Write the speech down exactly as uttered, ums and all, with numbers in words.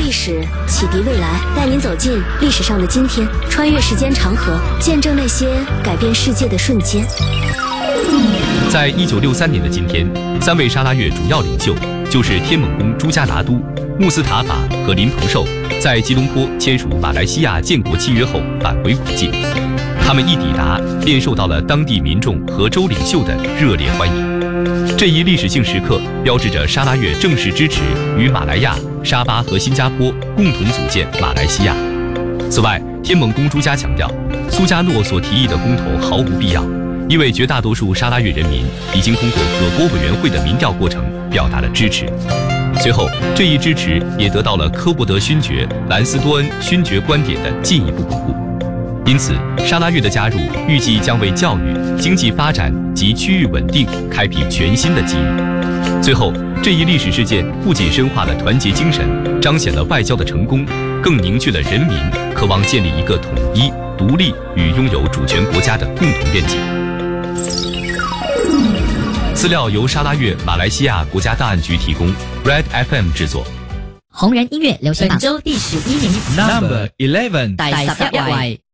历史，启迪未来，带您走进历史上的今天，穿越时间长河，见证那些改变世界的瞬间。 在一九六三年的今天，三位沙拉越主要领袖就是天猛公朱加拿都、穆斯塔法和林鹏寿，在吉隆坡签署马来西亚建国契约后返回古晋。他们一抵达，便受到了当地民众和州领袖的热烈欢迎。这一历史性时刻标志着沙拉越正式支持与马来亚、沙巴和新加坡共同组建马来西亚。此外，天猛公朱加强调，苏加诺所提议的公投毫无必要，因为绝大多数沙拉越人民已经通过葛波委员会的民调过程表达了支持。随后，这一支持也得到了科伯德勋爵兰斯多恩勋爵观点的进一步巩固。因此，沙拉越的加入预计将为教育、经济发展及区域稳定开辟全新的机遇。最后，这一历史事件不仅深化了团结精神，彰显了外交的成功，更凝聚了人民渴望建立一个统一、独立与拥有主权国家的共同愿景。资料由沙拉越马来西亚国家档案局提供 ，Red F M 制作。 紅人音樂流行榜本周第十一名 ，Number Eleven， 第十一位。